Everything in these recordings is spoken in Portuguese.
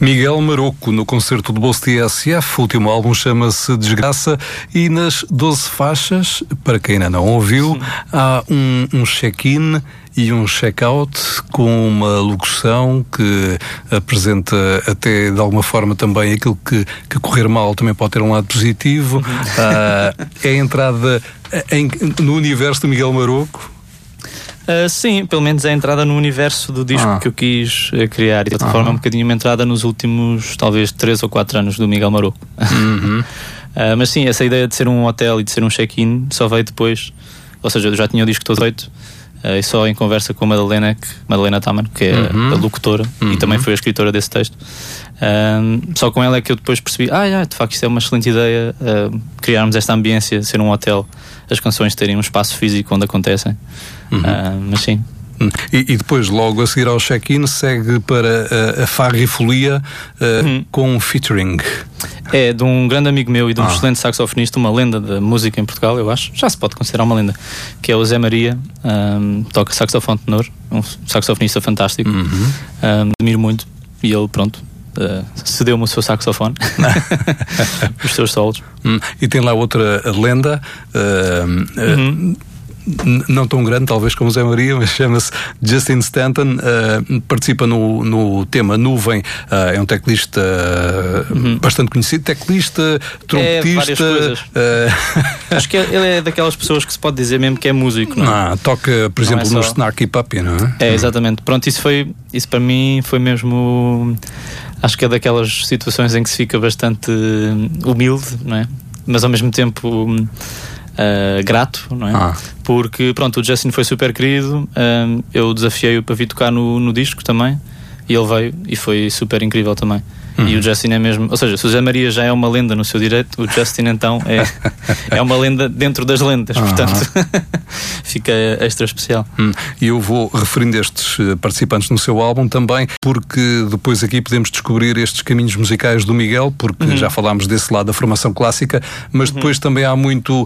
Miguel Maroco, no concerto do Bolso TSF, o último álbum chama-se Desgraça, e nas 12 faixas, para quem ainda não ouviu, há um check-in e um check-out com uma locução que apresenta até de alguma forma também aquilo que correr mal também pode ter um lado positivo. É a entrada no universo do Miguel Maroco. Sim, pelo menos é a entrada no universo do disco que eu quis criar, e de outra forma é um bocadinho uma entrada nos últimos talvez 3 ou 4 anos do Miguel Maroco. Mas sim, essa ideia de ser um hotel e de ser um check-in só veio depois, ou seja, eu já tinha o disco todo feito, e só em conversa com a Madalena Taman, que é a locutora e também foi a escritora desse texto. Só com ela é que eu depois percebi, de facto isto é uma excelente ideia, criarmos esta ambiência, ser um hotel, as canções terem um espaço físico onde acontecem. Mas sim. E depois, logo a seguir ao check-in, segue para a Farra e Folia com um featuring. É de um grande amigo meu e de um excelente saxofonista, uma lenda da música em Portugal, eu acho, já se pode considerar uma lenda, que é o Zé Maria. Toca saxofone tenor, um saxofonista fantástico. Admiro muito, e ele, pronto, cedeu-me o seu saxofone, os seus solos. E tem lá outra lenda, não tão grande talvez como o Zé Maria, mas chama-se Justin Stanton, participa no tema Nuvem, é um teclista bastante conhecido, teclista, trompetista, acho que ele é daquelas pessoas que se pode dizer mesmo que é músico, não é? Toca, por exemplo, no Snarky Puppy, não é? É, exatamente. Pronto, isso para mim foi mesmo, acho que é daquelas situações em que se fica bastante humilde, não é? Mas ao mesmo tempo grato, não é? Porque pronto, o Justin foi super querido, eu desafiei-o para vir tocar no disco também, e ele veio e foi super incrível também. E o Justin é mesmo, ou seja, se o Zé Maria já é uma lenda no seu direito, o Justin então é uma lenda dentro das lendas, portanto fica extra especial. E eu vou referindo estes participantes no seu álbum também, porque depois aqui podemos descobrir estes caminhos musicais do Miguel, porque já falámos desse lado da formação clássica, mas depois também há muito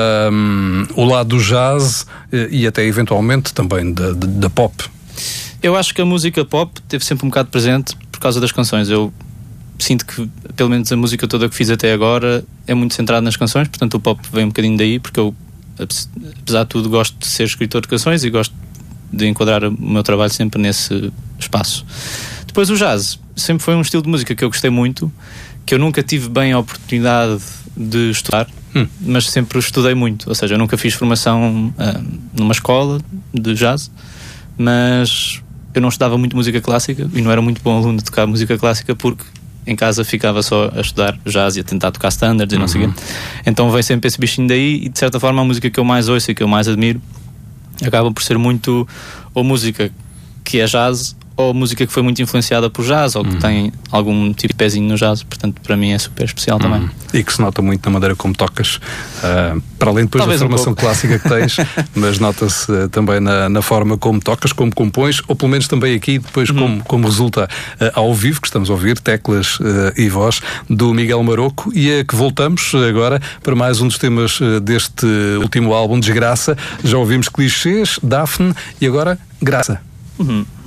o lado do jazz e até eventualmente também da pop. Eu acho que a música pop teve sempre um bocado presente por causa das canções. Eu sinto que, pelo menos a música toda que fiz até agora é muito centrada nas canções, portanto o pop vem um bocadinho daí, porque eu, apesar de tudo, gosto de ser escritor de canções e gosto de enquadrar o meu trabalho sempre nesse espaço. Depois o jazz sempre foi um estilo de música que eu gostei muito, que eu nunca tive bem a oportunidade de estudar, mas sempre estudei muito, ou seja, eu nunca fiz formação numa escola de jazz, mas eu não estudava muito música clássica e não era muito bom aluno de tocar música clássica, porque em casa ficava só a estudar jazz e a tentar tocar standards e não sei o quê. Então veio sempre esse bichinho daí, e de certa forma a música que eu mais ouço e que eu mais admiro acaba por ser muito ou música que é jazz, ou música que foi muito influenciada por jazz, ou que tem algum tipo de pezinho no jazz, portanto para mim é super especial também. E que se nota muito na maneira como tocas, para além depois talvez da formação clássica que tens, mas nota-se também na forma como tocas, como compões, ou pelo menos também aqui depois como resulta ao vivo, que estamos a ouvir teclas e voz do Miguel Maroco, e é que voltamos agora para mais um dos temas deste último álbum, Desgraça. Já ouvimos Clichês, Daphne, e agora Graça.